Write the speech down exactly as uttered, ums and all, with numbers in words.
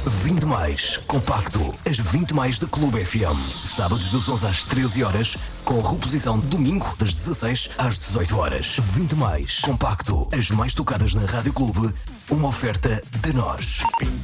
vinte mais, compacto. As vinte mais da Clube F M. Sábados das onze às treze horas, com reposição domingo das dezasseis às dezoito horas. vinte mais, compacto. As mais tocadas na Rádio Clube. Uma oferta de nós.